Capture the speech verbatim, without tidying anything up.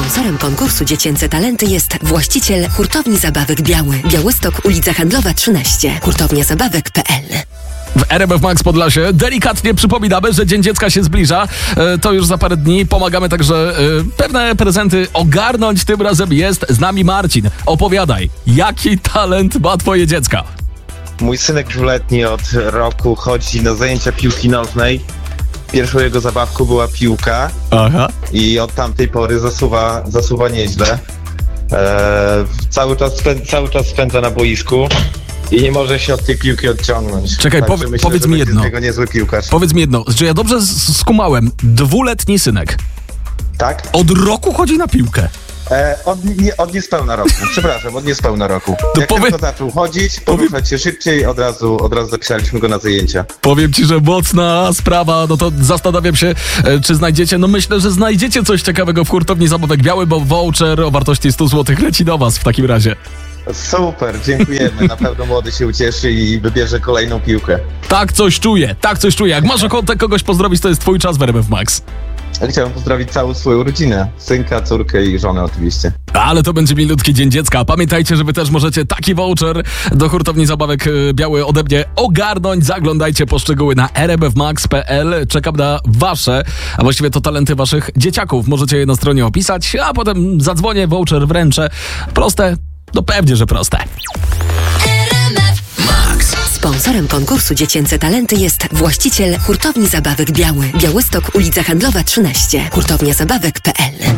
Sponsorem konkursu Dziecięce Talenty jest właściciel Hurtowni Zabawek Biały. Białystok, ulica Handlowa trzynaście. hurtownia zabawek kropka p l. W R M F Max Podlasie delikatnie przypominamy, że Dzień Dziecka się zbliża. E, to już za parę dni. Pomagamy także e, pewne prezenty ogarnąć. Tym razem jest z nami Marcin. Opowiadaj, jaki talent ma twoje dziecko? Mój synek dwuletni od roku chodzi na zajęcia piłki nożnej. Pierwszą jego zabawką była piłka. Aha. I od tamtej pory zasuwa, zasuwa nieźle. E, cały, czas, cały czas spędza na boisku i nie może się od tej piłki odciągnąć. Czekaj, Także powie, myślę, powiedz że mi będzie jedno. z niego niezły piłkarz. Powiedz mi jedno, czy ja dobrze s- skumałem? Dwuletni synek Tak? od roku chodzi na piłkę. E, od, nie, od niespełna roku. Przepraszam, od niespełna roku. To Jak powie- tylko zaczął chodzić, poruszać się szybciej, od razu, od razu zapisaliśmy go na zajęcia. Powiem ci, że mocna sprawa, no to zastanawiam się, e, czy znajdziecie, no myślę, że znajdziecie coś ciekawego w Hurtowni Zabawek Biały, bo voucher o wartości sto złotych leci do was w takim razie. Super, dziękujemy. Na pewno młody się ucieszy i wybierze kolejną piłkę. Tak coś czuję, tak coś czuję. Jak masz ochotę kogoś pozdrowić, to jest twój czas w R M F Max. Chciałem pozdrowić całą swoją rodzinę. Synka, córkę i żonę oczywiście. Ale to będzie milutki Dzień Dziecka. Pamiętajcie, że wy też możecie taki voucher do Hurtowni Zabawek e, Biały ode mnie ogarnąć. Zaglądajcie po szczegóły na r m f max kropka p l. Czekam na wasze, a właściwie to talenty waszych dzieciaków. Możecie je na stronie opisać, a potem zadzwonię, voucher wręczę. Proste? No pewnie, że proste. Sponsorem konkursu Dziecięce Talenty jest właściciel Hurtowni Zabawek Biały. Białystok, ulica Handlowa trzynaście. hurtownia zabawek kropka p l.